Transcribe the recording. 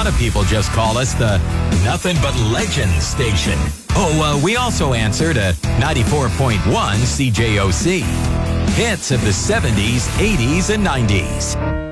lot of people just call us the Nothing But Legends station. We also answer to 94.1 CJOC. Hits of the 70s, 80s, and 90s.